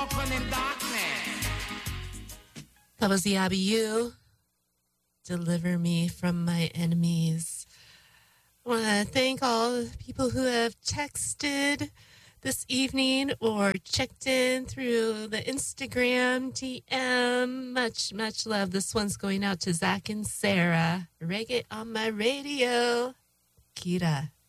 That was the Abiyu. Deliver me from my enemies. I want to thank all the people who have texted this evening or checked in through the Instagram DM. Much, much love. This one's going out to Zach and Sarah. Reggae on my radio. Kira.